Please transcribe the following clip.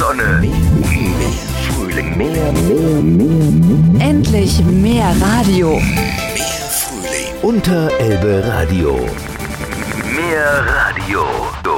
Sonne, mehr Frühling, mehr. Endlich mehr Radio. Mehr Frühling. Unter Elbe Radio. Mehr Radio.